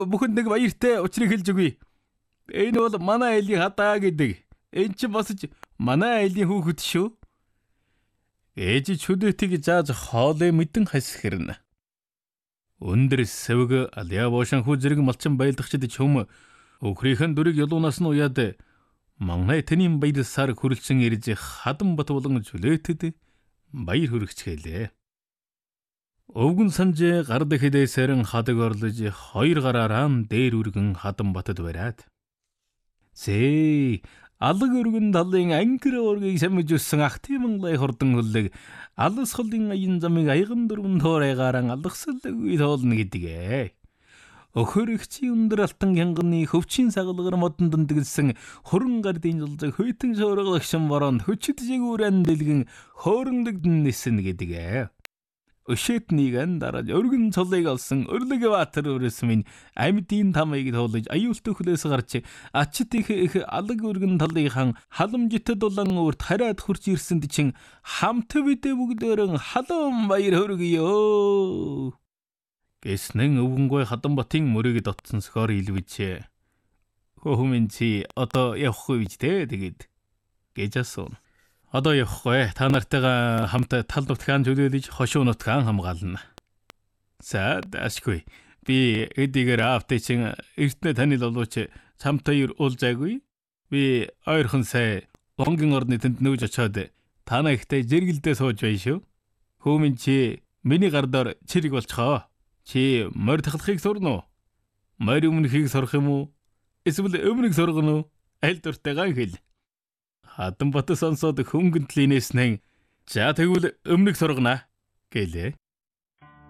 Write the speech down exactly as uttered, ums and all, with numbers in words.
Бүхэнд нэг баяртай учрыг хэлж өгье. Энэ бол манай айлын хадаа гэдэг. Энэ ч бас ч манай айлын хүүхэд шүү. Ээж чүдэтийг зааж хоолой мэдэн хасхэрнэ. Өндөр сэвг алия бошин хүү зэрэг малчин байлдагчд чөм өхрийнхэн дүрийг ялуунаас нь уяад манай тэнийн баяр сар хүрэлцэн ирж хадам бат болон жүлээтэд баяр хүргэцгэлээ. Өвгөн санжээ гар дэхэдээ сэрэн хадаг орлож хоёр гараараа дээр үргэн хадам батад бариад. Зээ алаг өргөн талын ангир ургийг самж өссөн ах тиймэнлай хордон хөлөг алс холын аян замыг аяган дөрвөн тоорайгааран алгасалгүй тоолно гэдгээ. Өхөрөгчийн өндөр алтан хянганы хөвчийн сагалгар модон дүндгэлсэн хуран гардын жолзог хөйтэн шуургалагшин воронд хөчөд жигүүрэн дэлгэн хоорондог дэнэсэн гэдгээ. Өшөтнийг дараад өргөн цолыг олсон өрлөг баатар өрөөсмийн амьдын тамыг тоолж аюултай хөлөөс гарч ачт их их алаг өргөн талынхан халамжтад улан өөрт хараад хурж ирсэнд чин хамт бидэ бүгдээрэн халуун баяр хөргөё. Гэснэн өвгөнгөө хадамбатын мөрийг дотсон сөхөр илвэж. Хөөмэн чи одоо явахгүй биз дээ тэгээд гэж асуув. Одоо явахгүй. Та нартайгаа хамт тал нутгаан төлөөлж хошуу нутгаан хамгаална. За даашгүй. Би эдгээр авточин эртнэ танил болооч чамтай уулзаагүй. Би ойрхон сая онгийн орны тэнд нүүж очоод танаа ихтэй зэргэлдээ сууж байна шүү. Хөөмэн чи миний гардаар чирэг болчихоо. Чи морь тахлахыг сурна уу? Морь өмнөхийг сурах юм уу? Эсвэл өмнөг сургана уу? Аль дуртайгаа хэл. Хадамбат сонсоод хөнгөнтлийнээс нэн за тэгвэл өмнөг сургана гэлээ.